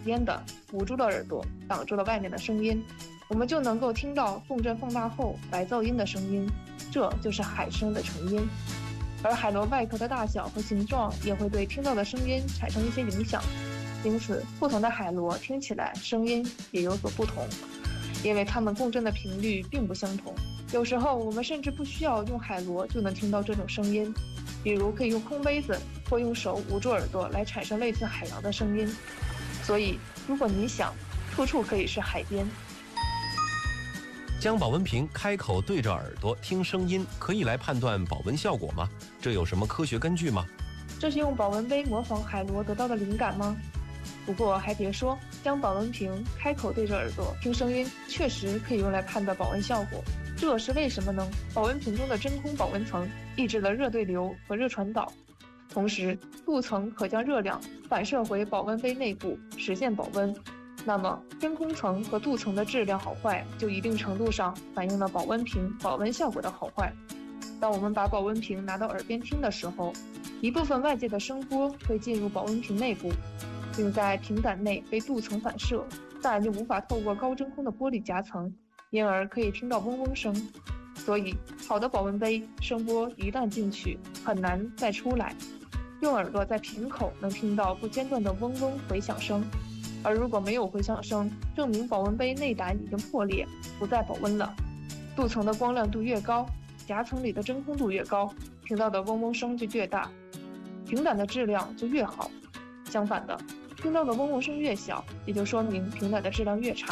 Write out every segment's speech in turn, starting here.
边的捂住了耳朵，挡住了外面的声音，我们就能够听到共振放大后白噪音的声音，这就是海声的成因。而海螺外壳的大小和形状也会对听到的声音产生一些影响，因此不同的海螺听起来声音也有所不同，因为它们共振的频率并不相同。有时候我们甚至不需要用海螺就能听到这种声音，比如可以用空杯子或用手捂住耳朵来产生类似海洋的声音。所以如果你想，处处可以是海边。 将保温瓶开口对着耳朵听声音，可以来判断保温效果吗？这有什么科学根据吗？ 这是用保温杯模仿海螺得到的灵感吗？不过还别说，将保温瓶开口对着耳朵听声音，确实可以用来判断保温效果。这是为什么呢？保温瓶中的真空保温层抑制了热对流和热传导，同时镀层可将热量反射回保温杯内部，实现保温。那么真空层和镀层的质量好坏，就一定程度上反映了保温瓶保温效果的好坏。当我们把保温瓶拿到耳边听的时候，一部分外界的声波会进入保温瓶内部，并在瓶胆内被镀层反射，但就无法透过高真空的玻璃夹层，因而可以听到嗡嗡声。所以好的保温杯声波一旦进去，很难再出来。用耳朵在瓶口能听到不间断的嗡嗡回响声，而如果没有回响声，证明保温杯内胆已经破裂，不再保温了。镀层的光亮度越高，夹层里的真空度越高，听到的嗡嗡声就越大，瓶胆的质量就越好。相反的，听到的嗡嗡声越小，也就说明瓶胆的质量越差。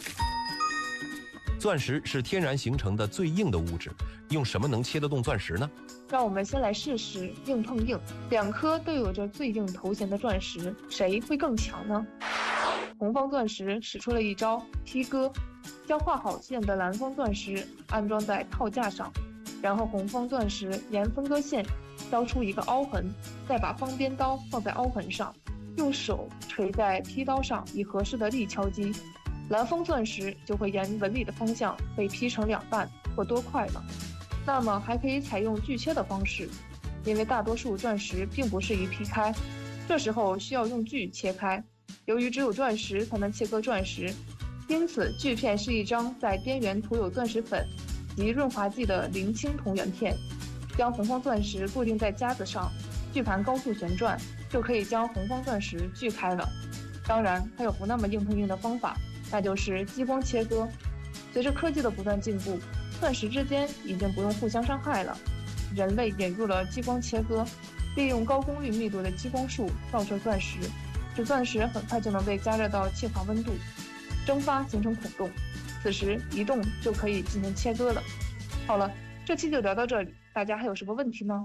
钻石是天然形成的最硬的物质，用什么能切得动钻石呢？ 让我们先来试试硬碰硬，两颗都有着最硬头衔的钻石，谁会更强呢？红方钻石使出了一招劈割，将画好线的蓝方钻石安装在套架上，然后红方钻石沿分割线削出一个凹痕，再把方边刀放在凹痕上，用手捶在劈刀上，以合适的力敲击，蓝方钻石就会沿纹理的方向被劈成两半或多块了。那么还可以采用锯切的方式，因为大多数钻石并不适宜劈开，这时候需要用锯切开。由于只有钻石才能切割钻石，因此锯片是一张在边缘涂有钻石粉及润滑剂的零清铜圆片，将红方钻石固定在夹子上，锯盘高速旋转，就可以将红方钻石锯开了。当然还有不那么硬碰硬的方法，那就是激光切割。随着科技的不断进步，钻石之间已经不用互相伤害了，人类引入了激光切割，利用高功率密度的激光束照射钻石，使钻石很快就能被加热到气化温度，蒸发形成孔洞，此时一动就可以进行切割了。好了，这期就聊到这里，大家还有什么问题吗？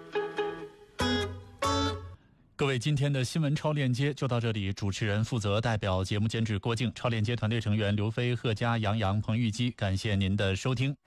各位，今天的新闻超链接就到这里。主持人负责代表节目监制郭靖，超链接团队成员刘飞、贺佳、杨洋、彭玉基，感谢您的收听。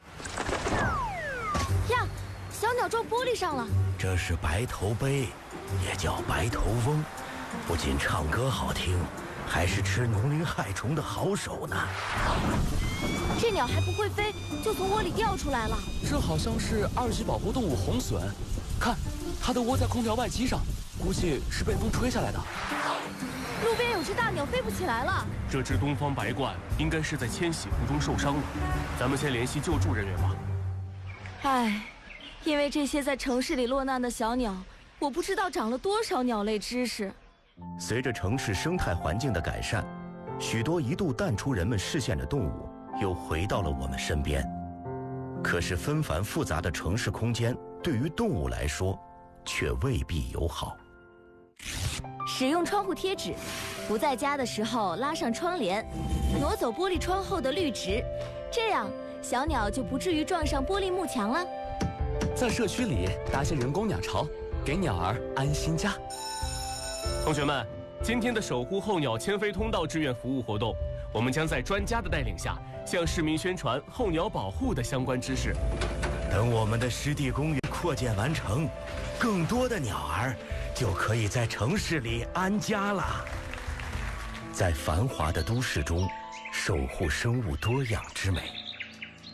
呀，小鸟撞玻璃上了。 这是白头杯，也叫白头翁，不仅唱歌好听，还是吃农林害虫的好手呢。 这鸟还不会飞，就从窝里掉出来了。 这好像是2级保护动物红隼，看，它的窝在空调外机上，估计是被风吹下来的。 路边有只大鸟飞不起来了。 这只东方白鹳应该是在迁徙途中受伤了，咱们先联系救助人员吧。 唉，因为这些在城市里落难的小鸟，我不知道长了多少鸟类知识。 随着城市生态环境的改善，许多一度淡出人们视线的动物又回到了我们身边。可是纷繁复杂的城市空间对于动物来说却未必友好。 使用窗户贴纸，不在家的时候拉上窗帘，挪走玻璃窗后的绿植，这样小鸟就不至于撞上玻璃幕墙了。 在社区里搭些人工鸟巢，给鸟儿安心家。 同学们，今天的守护候鸟迁飞通道志愿服务活动，我们将在专家的带领下，向市民宣传候鸟保护的相关知识。 等我们的湿地公园扩建完成，更多的鸟儿就可以在城市里安家了。在繁华的都市中，守护生物多样之美。